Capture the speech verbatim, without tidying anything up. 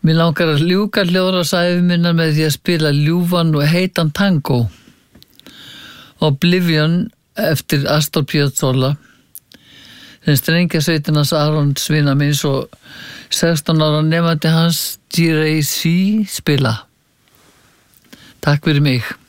Mér langar að ljúka hljóðrásævi minna með því að spila ljúfan og heitan tango. Oblivion eftir Astor Piazzolla. Þeim strengjasveitin hans Aron Svina minns og sextán ára nemandi hans G-Ray C spila. Takk fyrir mig.